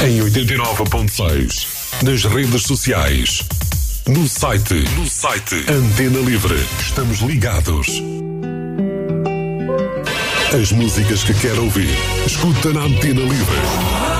Em 89.6, nas redes sociais, no site Antena Livre. Estamos ligados. As músicas que quer ouvir, escuta na Antena Livre.